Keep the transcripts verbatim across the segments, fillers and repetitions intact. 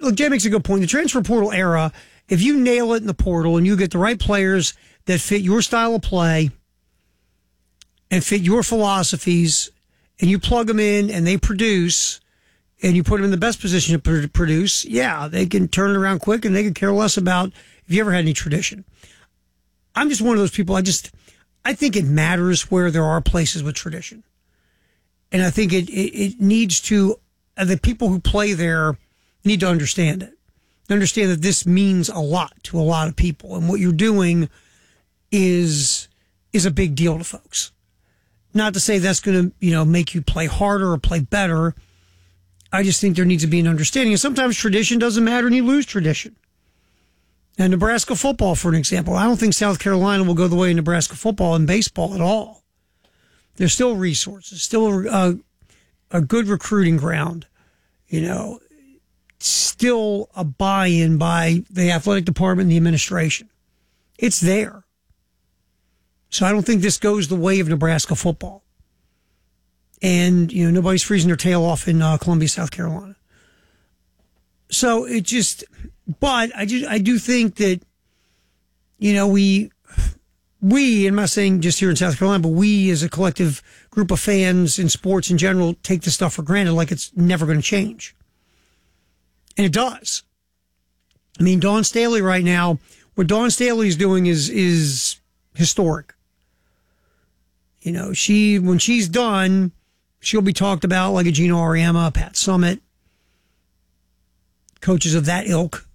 look, Jay makes a good point. The transfer portal era, if you nail it in the portal and you get the right players that fit your style of play and fit your philosophies, and you plug them in and they produce, and you put them in the best position to produce, yeah, they can turn it around quick and they can care less about if you ever had any tradition. I'm just one of those people, I just, I think it matters where there are places with tradition. And I think it, it, it needs to, uh, the people who play there need to understand it. Understand that this means a lot to a lot of people. And what you're doing is, is a big deal to folks. Not to say that's going to, you know, make you play harder or play better. I just think there needs to be an understanding. And sometimes tradition doesn't matter and you lose tradition. And Nebraska football, for an example, I don't think South Carolina will go the way of Nebraska football and baseball at all. There's still resources, still a, a good recruiting ground, you know, still a buy-in by the athletic department and the administration. It's there. So I don't think this goes the way of Nebraska football. And, you know, nobody's freezing their tail off in uh, Columbia, South Carolina. So it just, but I just, I do think that, you know, we, we, I'm not saying just here in South Carolina, but we as a collective group of fans in sports in general take this stuff for granted like it's never going to change. And it does. I mean, Dawn Staley right now, what Dawn Staley is doing is, is historic. You know, she, when she's done, she'll be talked about like a Gino Auriemma, Pat Summitt, coaches of that ilk,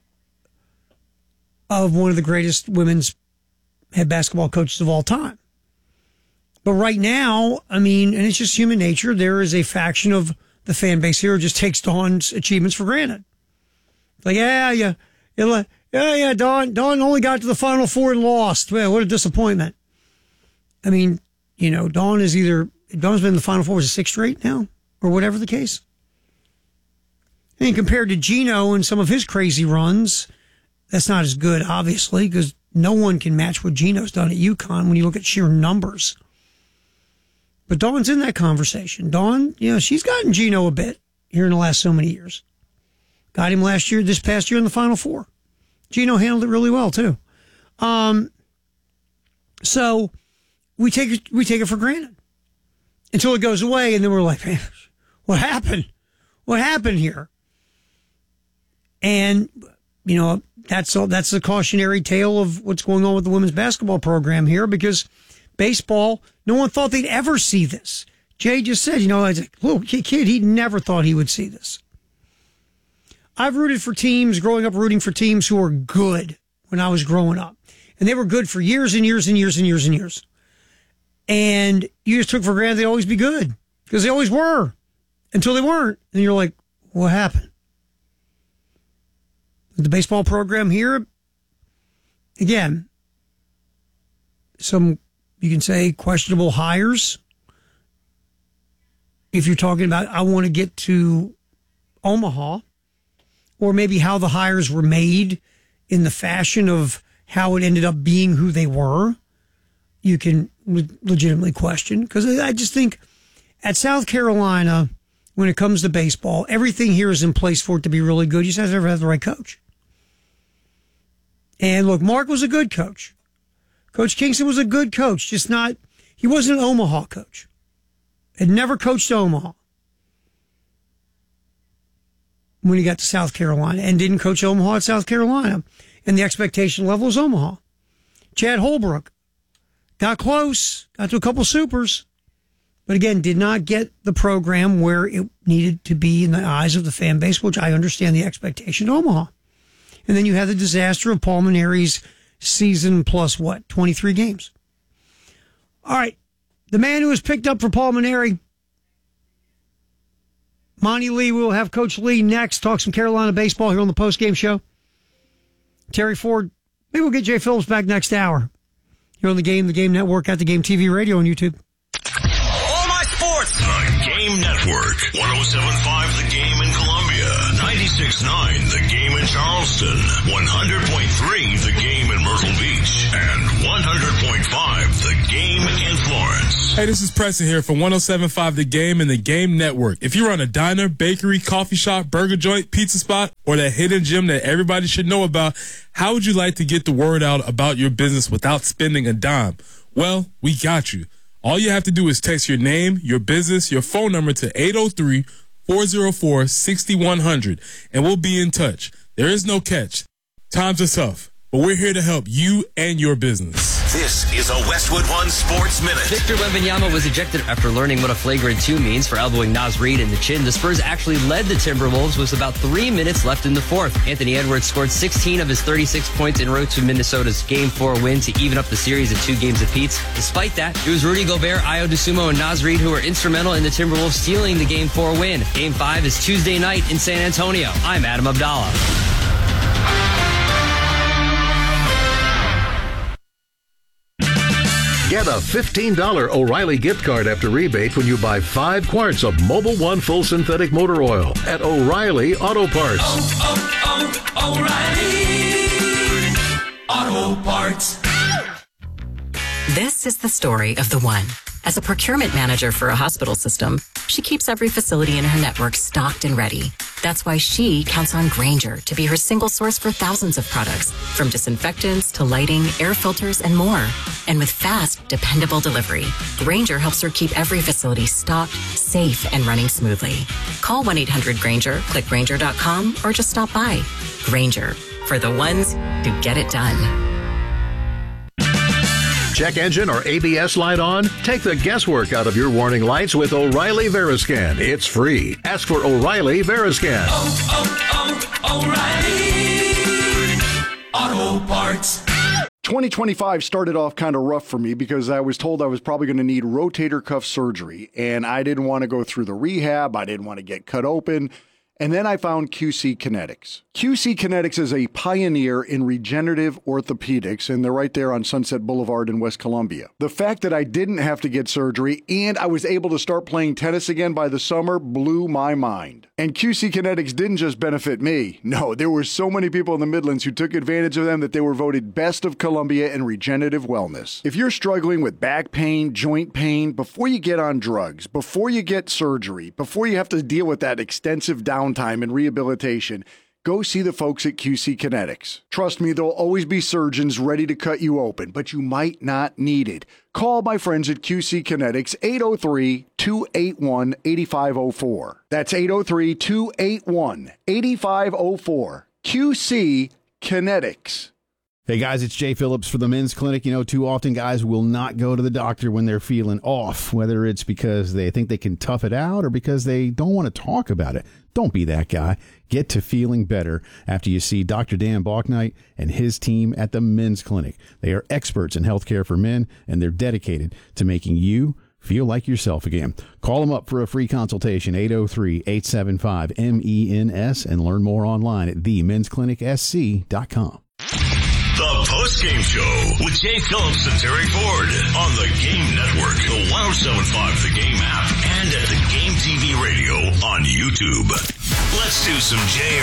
of one of the greatest women's head basketball coaches of all time. But right now, I mean, and it's just human nature, there is a faction of the fan base here who just takes Dawn's achievements for granted. Like, yeah, yeah, yeah, yeah, Dawn, Dawn only got to the Final Four and lost. Well, what a disappointment. I mean, you know, Dawn is either, Dawn's been in the Final Four, was it six straight now? Or whatever the case. And compared to Gino and some of his crazy runs, that's not as good, obviously, because no one can match what Gino's done at UConn when you look at sheer numbers. But Dawn's in that conversation. Dawn, you know, she's gotten Gino a bit here in the last so many years. Got him last year, this past year in the Final Four. Gino handled it really well, too. Um, so we take it, we take it for granted until it goes away, and then we're like, man, what happened? What happened here? And, you know, that's all, that's the cautionary tale of what's going on with the women's basketball program here, because baseball, no one thought they'd ever see this. Jay just said, you know, as a little kid, he never thought he would see this. I've rooted for teams, growing up rooting for teams who were good when I was growing up. And they were good for years and years and years and years and years. And you just took for granted they'd always be good, because they always were, until they weren't. And you're like, what happened? The baseball program here, again, some, you can say, questionable hires. If you're talking about, I want to get to Omaha, or maybe how the hires were made in the fashion of how it ended up being who they were, you can le- legitimately question. Because I just think at South Carolina, when it comes to baseball, everything here is in place for it to be really good. You just have to have the right coach. And look, Mark was a good coach. Coach Kingston was a good coach, just not, he wasn't an Omaha coach. Had never coached Omaha when he got to South Carolina, and didn't coach Omaha at South Carolina. And the expectation level was Omaha. Chad Holbrook got close, got to a couple supers, but again, did not get the program where it needed to be in the eyes of the fan base, which I understand the expectation of Omaha. And then you have the disaster of Paul Mainieri's season plus what, twenty-three games. All right, the man who was picked up for Paul Mainieri, Monty Lee. We will have Coach Lee next. Talk some Carolina baseball here on the postgame show. Terry Ford. Maybe we'll get Jay Phillips back next hour here on the Game, the Game Network, at the Game T V radio on YouTube. All my sports. The Game Network. one oh seven point five The Game in Columbia. ninety-six six nine The Game in Charleston, one hundred point three The Game in Myrtle Beach, and one hundred point five The Game in Florence. Hey, this is Preston here from one oh seven point five The Game and The Game Network. If you run a diner, bakery, coffee shop, burger joint, pizza spot, or that hidden gem that everybody should know about, how would you like to get the word out about your business without spending a dime? Well, we got you. All you have to do is text your name, your business, your phone number to eight oh three, four oh four, six one zero zero, and we'll be in touch. There is no catch. Times are tough, but we're here to help you and your business. This is a Westwood One Sports Minute. Victor Wembanyama was ejected after learning what a flagrant two means for elbowing Naz Reid in the chin. The Spurs actually led the Timberwolves with about three minutes left in the fourth. Anthony Edwards scored sixteen of his thirty-six points en route to Minnesota's Game four win to even up the series at two games apiece. Despite that, it was Rudy Gobert, Ayo Dosunmu, and Naz Reid who were instrumental in the Timberwolves stealing the Game four win. Game five is Tuesday night in San Antonio. I'm Adam Abdallah. Get a fifteen dollars O'Reilly gift card after rebate when you buy five quarts of Mobil One Full Synthetic Motor Oil at O'Reilly Auto Parts. Oh, oh, oh, O'Reilly Auto Parts. This is the story of the one. As a procurement manager for a hospital system, she keeps every facility in her network stocked and ready. That's why she counts on Grainger to be her single source for thousands of products, from disinfectants to lighting, air filters, and more. And with fast, dependable delivery, Grainger helps her keep every facility stocked, safe, and running smoothly. Call one eight hundred Grainger, click Grainger dot com, or just stop by. Grainger, for the ones who get it done. Check engine or A B S light on? Take the guesswork out of your warning lights with O'Reilly Veriscan. It's free. Ask for O'Reilly Veriscan. Oh, oh, oh, O'Reilly Auto Parts. twenty twenty-five started off kind of rough for me because I was told I was probably going to need rotator cuff surgery, and I didn't want to go through the rehab. I didn't want to get cut open. And then I found Q C Kinetics. Q C Kinetics is a pioneer in regenerative orthopedics, and they're right there on Sunset Boulevard in West Columbia. The fact that I didn't have to get surgery and I was able to start playing tennis again by the summer blew my mind. And Q C Kinetics didn't just benefit me. No, there were so many people in the Midlands who took advantage of them that they were voted Best of Columbia in regenerative wellness. If you're struggling with back pain, joint pain, before you get on drugs, before you get surgery, before you have to deal with that extensive downtime and rehabilitation, go see the folks at Q C Kinetics. Trust me, there'll always be surgeons ready to cut you open, but you might not need it. Call my friends at Q C Kinetics, eight oh three, two eight one, eight five oh four. That's eight oh three, two eight one, eight five oh four. Q C Kinetics. Hey guys, it's Jay Phillips for the Men's Clinic. You know, too often guys will not go to the doctor when they're feeling off, whether it's because they think they can tough it out or because they don't want to talk about it. Don't be that guy. Get to feeling better after you see Doctor Dan Balknight and his team at the Men's Clinic. They are experts in healthcare for men, and they're dedicated to making you feel like yourself again. Call them up for a free consultation, eight oh three, eight seven five, M E N S, and learn more online at the men's clinic s c dot com. The Post-Game Show with Jay Phillips and Terry Ford on the Game Network, the one oh seven point five The Game app, and at the Game T V radio on YouTube. Let's do some Jay